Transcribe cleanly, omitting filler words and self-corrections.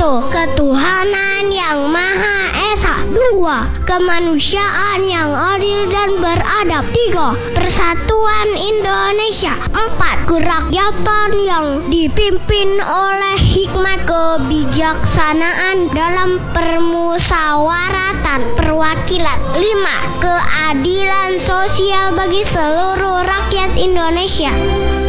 1. Ketuhanan yang Maha Esa. 2. Kemanusiaan yang adil dan beradab. 3. Persatuan Indonesia. 4. Kerakyatan yang dipimpin oleh hikmat kebijaksanaan dalam permusawaratan perwakilan. 5. Keadilan sosial bagi seluruh rakyat Indonesia.